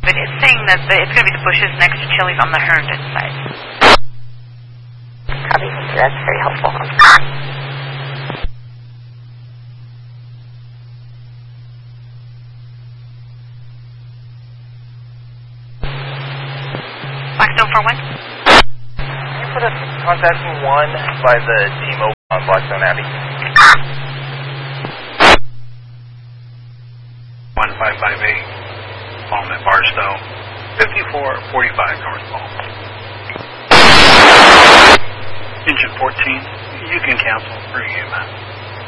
But it's saying that it's going to be the bushes next to Chili's on the Herndon side. Copy. That's very helpful. Blackstone 4-1. Can you put us contacting 1 by the T-Mobile on Blackstone Abbey? 1558, Palm at Barstow, 5445 North Palm. Engine 14, you can cancel for EMS.